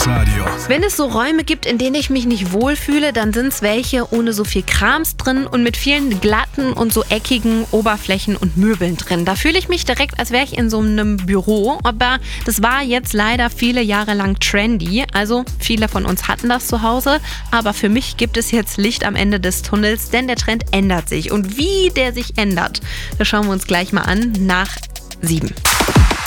Live-Radio. Wenn es so Räume gibt, in denen ich mich nicht wohlfühle, dann sind es welche ohne so viel Krams drin und mit vielen glatten und so eckigen Oberflächen und Möbeln drin. Da fühle ich mich direkt, als wäre ich in so einem Büro, aber das war jetzt leider viele Jahre lang trendy. Also viele von uns hatten das zu Hause, aber für mich gibt es jetzt Licht am Ende des Tunnels, denn der Trend ändert sich. Und wie der sich ändert, das schauen wir uns gleich mal an nach 7.